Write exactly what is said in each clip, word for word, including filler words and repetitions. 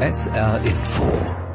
S R Info.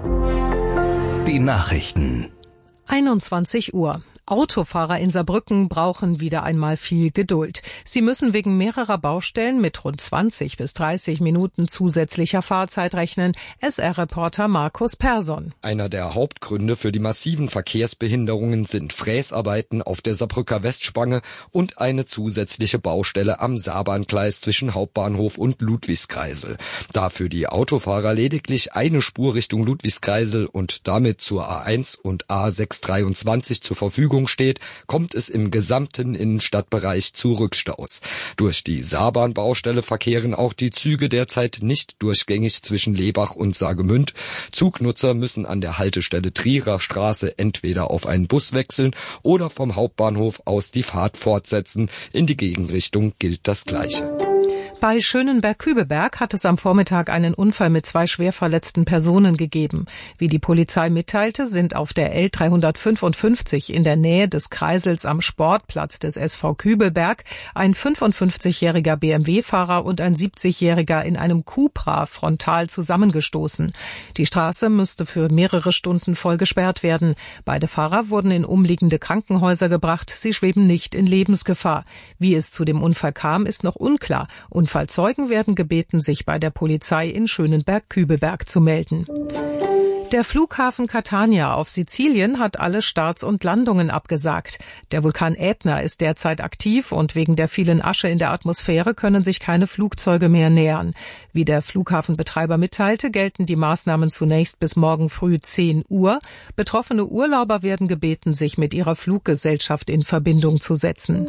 Die Nachrichten. einundzwanzig Uhr. Autofahrer in Saarbrücken brauchen wieder einmal viel Geduld. Sie müssen wegen mehrerer Baustellen mit rund zwanzig bis dreißig Minuten zusätzlicher Fahrzeit rechnen. S R-Reporter Markus Persson. Einer der Hauptgründe für die massiven Verkehrsbehinderungen sind Fräsarbeiten auf der Saarbrücker Westspange und eine zusätzliche Baustelle am Saarbahngleis zwischen Hauptbahnhof und Ludwigskreisel. Da für die Autofahrer lediglich eine Spur Richtung Ludwigskreisel und damit zur A eins und A sechshundertdreiundzwanzig zur Verfügung steht, kommt es im gesamten Innenstadtbereich zu Rückstaus. Durch die Saarbahnbaustelle verkehren auch die Züge derzeit nicht durchgängig zwischen Lebach und Saargemünd. Zugnutzer müssen an der Haltestelle Trierer Straße entweder auf einen Bus wechseln oder vom Hauptbahnhof aus die Fahrt fortsetzen. In die Gegenrichtung gilt das Gleiche. Bei Schönenberg-Kübeberg hat es am Vormittag einen Unfall mit zwei schwer verletzten Personen gegeben. Wie die Polizei mitteilte, sind auf der L dreihundertfünfundfünfzig in der Nähe des Kreisels am Sportplatz des S V Kübelberg ein fünfundfünfzigjähriger B M W-Fahrer und ein siebzigjähriger in einem Cupra frontal zusammengestoßen. Die Straße müsste für mehrere Stunden voll gesperrt werden. Beide Fahrer wurden in umliegende Krankenhäuser gebracht. Sie schweben nicht in Lebensgefahr. Wie es zu dem Unfall kam, ist noch unklar. Unfallzeugen werden gebeten, sich bei der Polizei in Schönenberg-Kübelberg zu melden. Der Flughafen Catania auf Sizilien hat alle Starts und Landungen abgesagt. Der Vulkan Ätna ist derzeit aktiv und wegen der vielen Asche in der Atmosphäre können sich keine Flugzeuge mehr nähern. Wie der Flughafenbetreiber mitteilte, gelten die Maßnahmen zunächst bis morgen früh zehn Uhr. Betroffene Urlauber werden gebeten, sich mit ihrer Fluggesellschaft in Verbindung zu setzen.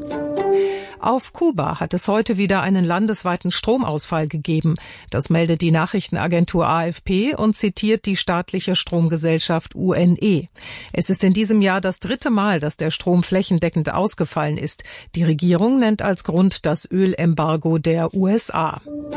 Auf Kuba hat es heute wieder einen landesweiten Stromausfall gegeben. Das meldet die Nachrichtenagentur A F P und zitiert die staatliche Stromgesellschaft U N E. Es ist in diesem Jahr das dritte Mal, dass der Strom flächendeckend ausgefallen ist. Die Regierung nennt als Grund das Ölembargo der U S A.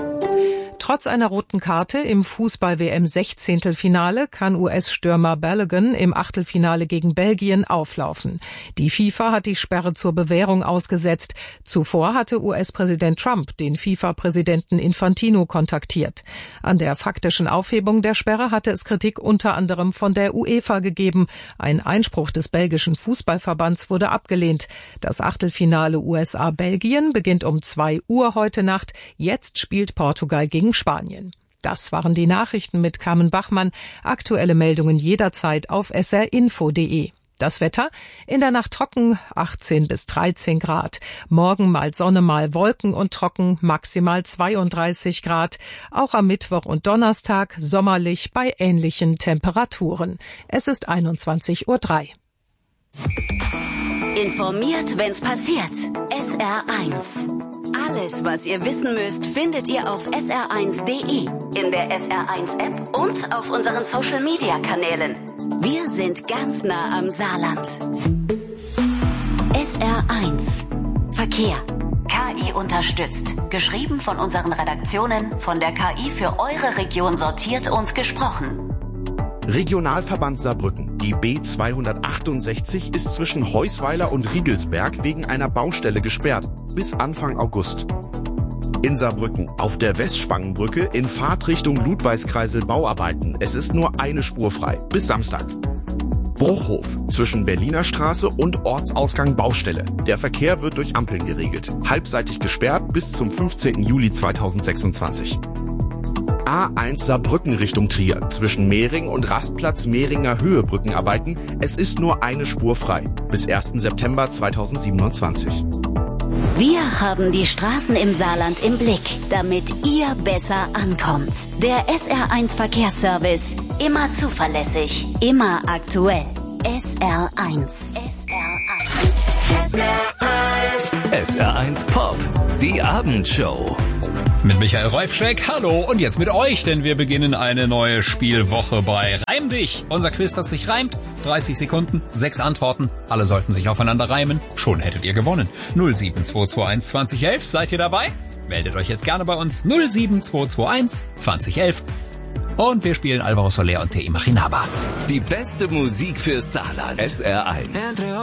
Trotz einer roten Karte im Fußball-W M-Sechzehntelfinale kann U S-Stürmer Balogun im Achtelfinale gegen Belgien auflaufen. Die FIFA hat die Sperre zur Bewährung ausgesetzt. Zuvor hatte U S-Präsident Trump den FIFA-Präsidenten Infantino kontaktiert. An der faktischen Aufhebung der Sperre hatte es Kritik unter anderem von der UEFA gegeben. Ein Einspruch des belgischen Fußballverbands wurde abgelehnt. Das Achtelfinale U S A-Belgien beginnt um zwei Uhr heute Nacht. Jetzt spielt Portugal gegen Spanien. Das waren die Nachrichten mit Carmen Bachmann. Aktuelle Meldungen jederzeit auf s r info punkt d e. Das Wetter: in der Nacht trocken, achtzehn bis dreizehn Grad. Morgen mal Sonne, mal Wolken und trocken, maximal zweiunddreißig Grad. Auch am Mittwoch und Donnerstag sommerlich bei ähnlichen Temperaturen. Es ist einundzwanzig Uhr drei. Informiert, wenn's passiert. S R eins. Alles, was ihr wissen müsst, findet ihr auf s r eins punkt d e, in der S R eins App und auf unseren Social-Media-Kanälen. Wir sind ganz nah am Saarland. S R eins. Verkehr. K I unterstützt. Geschrieben von unseren Redaktionen, von der K I für eure Region sortiert und gesprochen. Regionalverband Saarbrücken. Die B zweihundertachtundsechzig ist zwischen Heusweiler und Riegelsberg wegen einer Baustelle gesperrt. Bis Anfang August. In Saarbrücken auf der Westspangenbrücke in Fahrtrichtung Ludwigskreisel Bauarbeiten. Es ist nur eine Spur frei. Bis Samstag. Bruchhof zwischen Berliner Straße und Ortsausgang Baustelle. Der Verkehr wird durch Ampeln geregelt. Halbseitig gesperrt bis zum fünfzehnten Juli zweitausendsechsundzwanzig. A eins Saarbrücken Richtung Trier. Zwischen Mehring und Rastplatz Mehringer Höhe Brückenarbeiten. Es ist nur eine Spur frei. Bis ersten September zweitausendsiebenundzwanzig. Wir haben die Straßen im Saarland im Blick, damit ihr besser ankommt. Der S R eins Verkehrsservice. Immer zuverlässig, immer aktuell. S R eins. S R eins. S R eins. S R eins Pop. Die Abendshow. Mit Michael Reufschreck, hallo, und jetzt mit euch, denn wir beginnen eine neue Spielwoche bei Reim dich. Unser Quiz, das sich reimt. dreißig Sekunden, sechs Antworten, alle sollten sich aufeinander reimen. Schon hättet ihr gewonnen. null sieben zwei zwei eins zwanzig elf, seid ihr dabei? Meldet euch jetzt gerne bei uns. null sieben zwei zwei eins zwanzig elf. Und wir spielen Alvaro Soler und T I Machinaba. Die beste Musik für Saarland. S R eins.